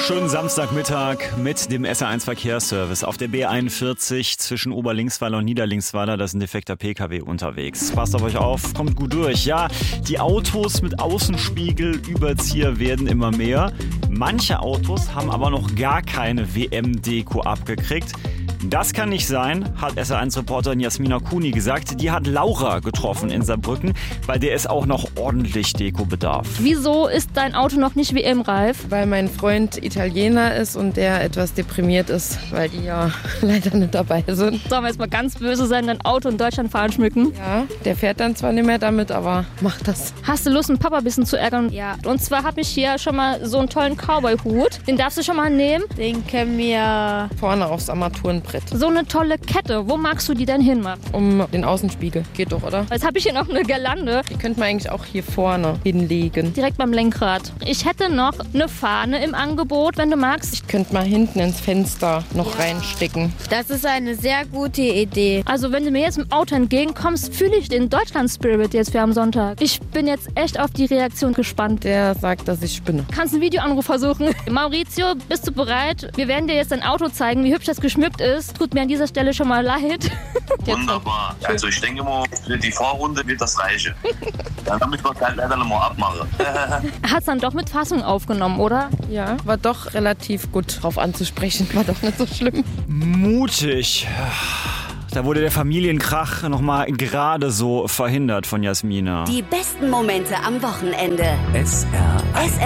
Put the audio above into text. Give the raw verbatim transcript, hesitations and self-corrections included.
Schönen Samstagmittag mit dem S R eins Verkehrsservice. Auf der B einundvierzig zwischen Oberlinksweiler und Niederlinksweiler, da ist ein defekter P K W unterwegs. Passt auf euch auf, kommt gut durch. Ja, die Autos mit Außenspiegelüberzieher werden immer mehr. Manche Autos haben aber noch gar keine W M-Deko abgekriegt. Das kann nicht sein, hat S R eins-Reporterin Jasmina Kuni gesagt. Die hat Laura getroffen in Saarbrücken, bei der es auch noch ordentlich Deko bedarf. Wieso ist dein Auto noch nicht W M-reif? Weil mein Freund Italiener ist und der etwas deprimiert ist, weil die ja leider nicht dabei sind. Sollen wir jetzt mal ganz böse sein, dein Auto in Deutschland fahren schmücken? Ja, der fährt dann zwar nicht mehr damit, aber macht das. Hast du Lust, einen Papa ein bisschen zu ärgern? Ja. Und zwar habe ich hier schon mal so einen tollen Cowboy-Hut. Den darfst du schon mal nehmen. Den können wir Vorne aufs Armaturenbrett. So eine tolle Kette. Wo magst du die denn hinmachen? Um den Außenspiegel. Geht doch, oder? Jetzt habe ich hier noch eine Girlande. Die könnte man eigentlich auch hier vorne hinlegen. Direkt beim Lenkrad. Ich hätte noch eine Fahne im Angebot, wenn du magst. Ich könnte mal hinten ins Fenster noch Ja. reinstecken. Das ist eine sehr gute Idee. Also wenn du mir jetzt im Auto entgegenkommst, fühle ich den Deutschland-Spirit jetzt für am Sonntag. Ich bin jetzt echt auf die Reaktion gespannt. Der sagt, dass ich spinne. Kannst einen Videoanruf versuchen. Maurizio, bist du bereit? Wir werden dir jetzt dein Auto zeigen, wie hübsch das geschmückt ist. Tut mir an dieser Stelle schon mal leid. Wunderbar. Also ich denke mal, für die Fahrrunde wird das reichen. Dann damit wir halt leider noch mal abmachen. Hat es dann doch mit Fassung aufgenommen, oder? Ja, war doch relativ gut drauf anzusprechen. War doch nicht so schlimm. Mutig. Da wurde der Familienkrach nochmal gerade so verhindert von Jasmina. Die besten Momente am Wochenende. S R eins. S R